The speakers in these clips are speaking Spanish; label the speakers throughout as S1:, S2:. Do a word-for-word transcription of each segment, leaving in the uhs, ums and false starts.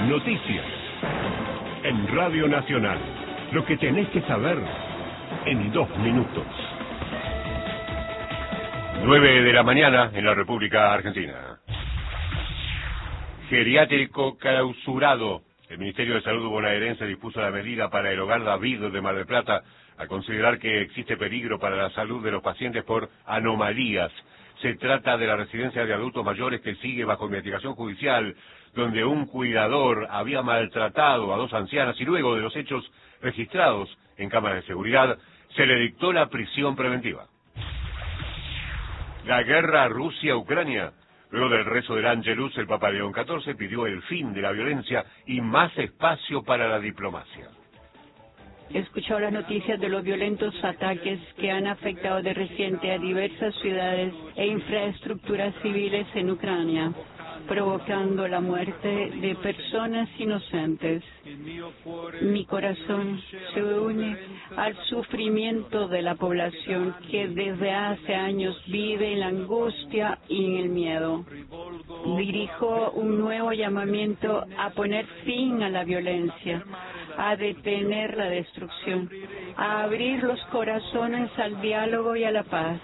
S1: Noticias. En Radio Nacional. Lo que tenés que saber en dos minutos. Nueve de la mañana en la República Argentina. Geriátrico clausurado. El Ministerio de Salud bonaerense dispuso la medida para el Hogar David de Mar del Plata a considerar que existe peligro para la salud de los pacientes por anomalías. Se trata de la residencia de adultos mayores que sigue bajo investigación judicial, donde un cuidador había maltratado a dos ancianas y luego de los hechos registrados en cámaras de seguridad, se le dictó la prisión preventiva. La guerra Rusia-Ucrania. Luego del rezo del Ángelus, el Papa León catorce pidió el fin de la violencia y más espacio para la diplomacia.
S2: He escuchado las noticias de los violentos ataques que han afectado de reciente a diversas ciudades e infraestructuras civiles en Ucrania, provocando la muerte de personas inocentes. Mi corazón se une al sufrimiento de la población que desde hace años vive en la angustia y en el miedo. Dirijo un nuevo llamamiento a poner fin a la violencia, a detener la destrucción, a abrir los corazones al diálogo y a la paz.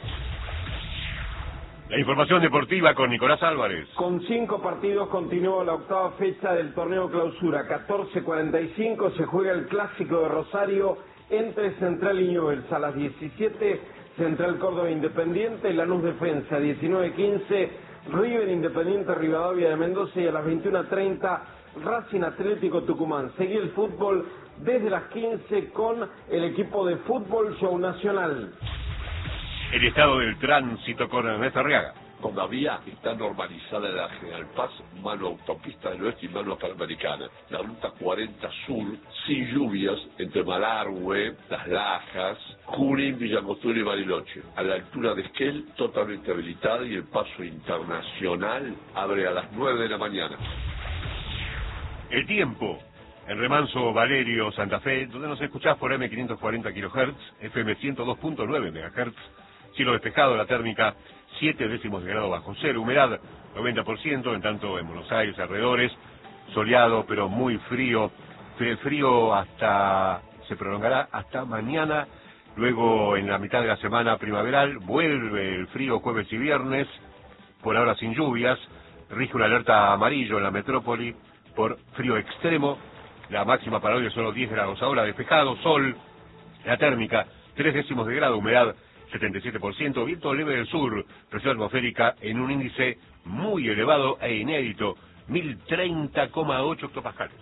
S1: La información deportiva con Nicolás Álvarez.
S3: Con cinco partidos continúa la octava fecha del torneo clausura. catorce cuarenta y cinco se juega el clásico de Rosario entre Central y Newell's. A las diecisiete, Central Córdoba Independiente, Lanús Defensa. diecinueve quince, River Independiente Rivadavia de Mendoza. Y a las veintiuna treinta, Racing Atlético Tucumán. Seguí el fútbol desde las quince con el equipo de Fútbol Show Nacional.
S1: El estado del tránsito con Ernesto Arriaga.
S4: Todavía está normalizada la General Paz, mano autopista del oeste y mano panamericana. La ruta cuarenta sur, sin lluvias, entre Malargüe, Las Lajas, Junín, Villangostura y Bariloche. A la altura de Esquel, totalmente habilitada y el paso internacional abre a las nueve de la mañana.
S1: El tiempo. En Remanso, Valerio, Santa Fe, donde nos escuchás por eme quinientos cuarenta kilohertz, efe eme ciento dos punto nueve megahertz. Cielo despejado, la térmica siete décimos de grado bajo cero, humedad noventa por ciento, en tanto en Buenos Aires, alrededores, soleado pero muy frío, frío hasta, se prolongará hasta mañana, luego en la mitad de la semana primaveral, vuelve el frío jueves y viernes, por ahora sin lluvias, rige una alerta amarillo en la metrópoli por frío extremo, la máxima para hoy es solo diez grados ahora, despejado, sol, la térmica tres décimos de grado, humedad setenta y siete por ciento, viento leve del sur, presión atmosférica en un índice muy elevado e inédito, mil treinta coma ocho hectopascales.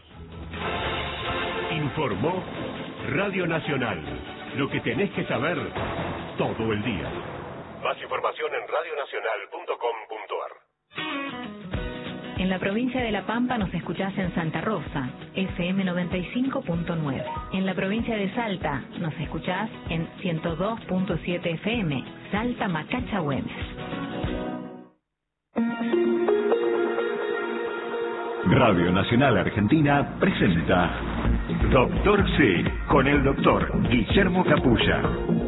S1: Informó Radio Nacional. Lo que tenés que saber todo el día. Más información en radio nacional punto com punto ar.
S5: En la provincia de La Pampa nos escuchás en Santa Rosa, efe eme noventa y cinco punto nueve. En la provincia de Salta nos escuchás en ciento dos punto siete efe eme, Salta Macacha Güemes.
S6: Radio Nacional Argentina presenta Doctor C con el doctor Guillermo Capulla.